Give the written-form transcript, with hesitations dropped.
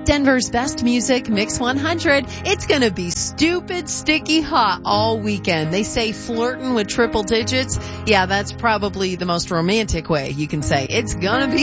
Denver's best music, Mix 100. It's going to be stupid, sticky hot all weekend. They say flirting with triple digits. Yeah, that's probably the most romantic way you can say it's going to be